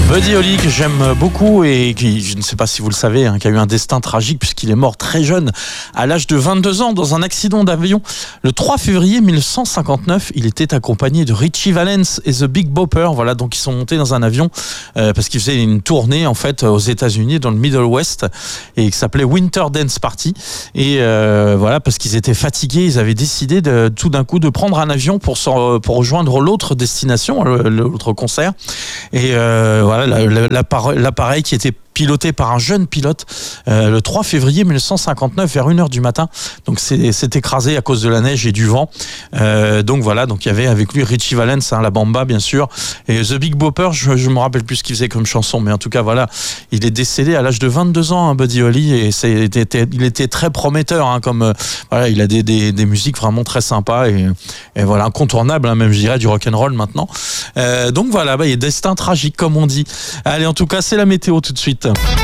Buddy Holly, que j'aime beaucoup et qui, je ne sais pas si vous le savez, qui a eu un destin tragique puisqu'il est mort très jeune, à l'âge de 22 ans, dans un accident d'avion. Le 3 février 1959, il était accompagné de Ritchie Valens et The Big Bopper. Voilà, donc ils sont montés dans un avion parce qu'ils faisaient une tournée en fait aux États-Unis, dans le Middle West, et qui s'appelait Winter Dance Party. Et voilà, parce qu'ils étaient fatigués, ils avaient décidé tout d'un coup de prendre un avion pour rejoindre l'autre destination, l'autre concert. Et voilà, l'appareil qui était piloté par un jeune pilote le 3 février 1959 vers 1h du matin. Donc c'est écrasé à cause de la neige et du vent. Donc voilà, donc il y avait avec lui Ritchie Valens, la bamba bien sûr, et The Big Bopper, je me rappelle plus ce qu'il faisait comme chanson, mais en tout cas voilà, il est décédé à l'âge de 22 ans, Buddy Holly, et il était très prometteur, comme voilà, il a des musiques vraiment très sympas et voilà, incontournables, même je dirais du rock'n'roll maintenant. Donc voilà, il y a destin tragique comme on dit. Allez, en tout cas c'est la météo tout de suite.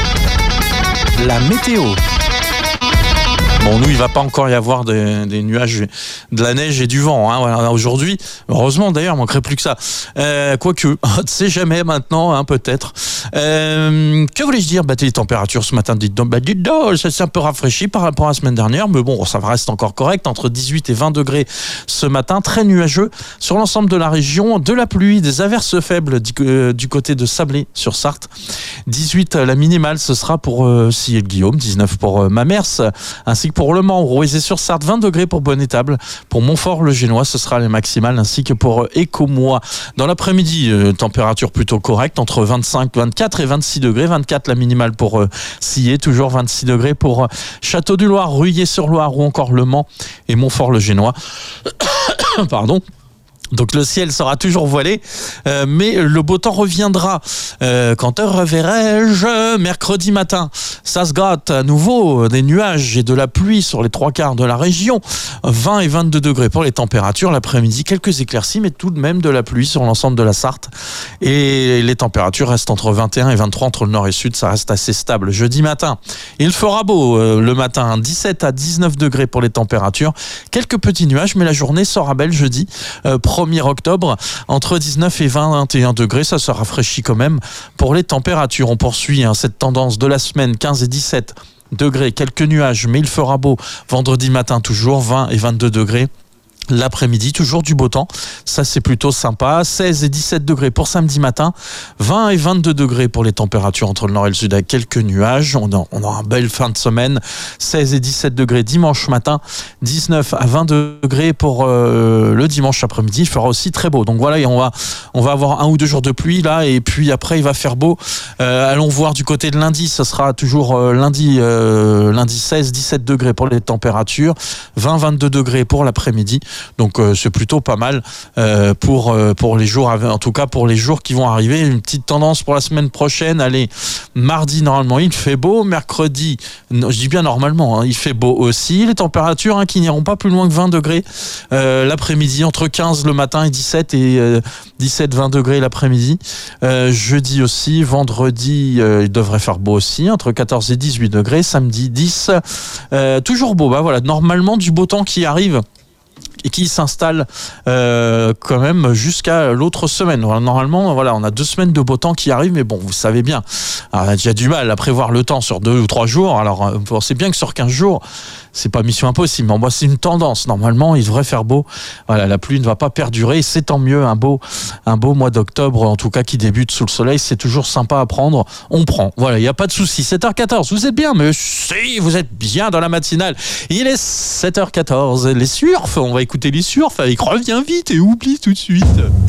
La météo. Bon, nous, il va pas encore y avoir des nuages, de la neige et du vent. Voilà, aujourd'hui, heureusement d'ailleurs, il manquerait plus que ça. Quoique, on ne sait jamais maintenant, peut-être. Que voulais-je dire ? Les températures ce matin, dites donc, ça s'est un peu rafraîchi par rapport à la semaine dernière, mais bon, ça reste encore correct, entre 18 et 20 degrés ce matin, très nuageux sur l'ensemble de la région, de la pluie, des averses faibles du côté de Sablé sur Sarthe. 18 la minimale, ce sera pour Sillé-le-Guillaume, 19 pour Mamers, ainsi que pour Le Mans, Rouezé-sur-Sarthe, 20 degrés pour Bonne-Étable. Pour Montfort-le-Génois, ce sera les maximales, ainsi que pour Écomois. Dans l'après-midi, température plutôt correcte, entre 25, 24 et 26 degrés. 24 la minimale pour Sillé, toujours 26 degrés pour Château-du-Loir, Ruillé-sur-Loire ou encore Le Mans et Montfort-le-Génois. Pardon. Donc le ciel sera toujours voilé, mais le beau temps reviendra. Quand te reverrai-je ? Mercredi matin, ça se gratte à nouveau, des nuages et de la pluie sur les 3/4 de la région. 20 et 22 degrés pour les températures. L'après-midi, quelques éclaircies, mais tout de même de la pluie sur l'ensemble de la Sarthe. Et les températures restent entre 21 et 23 entre le nord et le sud, ça reste assez stable. Jeudi matin, il fera beau le matin, 17 à 19 degrés pour les températures. Quelques petits nuages, mais la journée sera belle jeudi. 1er octobre, entre 19 et 21 degrés, ça se rafraîchit quand même pour les températures. On poursuit cette tendance de la semaine, 15 et 17 degrés, quelques nuages, mais il fera beau. Vendredi matin toujours, 20 et 22 degrés. L'après-midi, toujours du beau temps, ça c'est plutôt sympa. 16 et 17 degrés pour samedi matin, 20 et 22 degrés pour les températures entre le nord et le sud avec quelques nuages. On aura une belle fin de semaine, 16 et 17 degrés dimanche matin, 19 à 20 degrés pour le dimanche après-midi. Il fera aussi très beau. Donc voilà, et on va avoir 1 ou 2 jours de pluie là, et puis après il va faire beau. Allons voir du côté de lundi, ça sera toujours lundi 16, 17 degrés pour les températures, 20, 22 degrés pour l'après-midi. Donc c'est plutôt pas mal pour les jours, en tout cas pour les jours qui vont arriver. Une petite tendance pour la semaine prochaine. Allez, mardi normalement il fait beau, mercredi, je dis bien normalement, il fait beau aussi. Les températures qui n'iront pas plus loin que 20 degrés l'après-midi, entre 15 le matin et 17 et 17-20 degrés l'après-midi. Jeudi aussi, vendredi il devrait faire beau aussi, entre 14 et 18 degrés. Samedi 10, toujours beau. Voilà, normalement du beau temps qui arrive et qui s'installe quand même jusqu'à l'autre semaine. Normalement, voilà, on a 2 semaines de beau temps qui arrivent, mais bon, vous savez bien, on a déjà du mal à prévoir le temps sur 2 ou 3 jours. Alors, vous pensez bien que sur 15 jours, c'est pas mission impossible, mais c'est une tendance. Normalement, il devrait faire beau. Voilà, la pluie ne va pas perdurer, c'est tant mieux. Un beau mois d'octobre, en tout cas, qui débute sous le soleil, c'est toujours sympa à prendre. On prend. Voilà, il n'y a pas de souci. 7h14, vous êtes bien, mais si, vous êtes bien dans la matinale. Il est 7h14. Les surfs, on va écouter les surfs avec Reviens vite et oublie tout de suite.